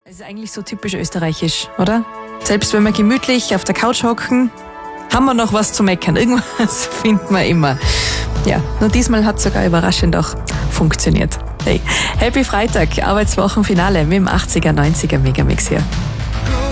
Es ist eigentlich so typisch österreichisch, oder? Selbst wenn wir gemütlich auf der Couch hocken, haben wir noch was zu meckern. Irgendwas finden wir immer. Ja, nur diesmal hat es sogar überraschend auch funktioniert. Hey, Happy Freitag, Arbeitswochenfinale mit dem 80er, 90er Megamix hier.